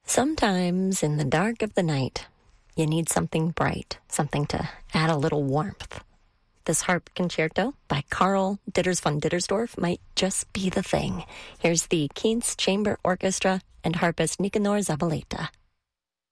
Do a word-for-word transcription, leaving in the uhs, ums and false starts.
Sometimes in the dark of the night, you need something bright, something to add a little warmth. This harp concerto by Karl Ditters von Dittersdorf might just be the thing. Here's the Kienz Chamber Orchestra and harpist Nicanor Zavaleta.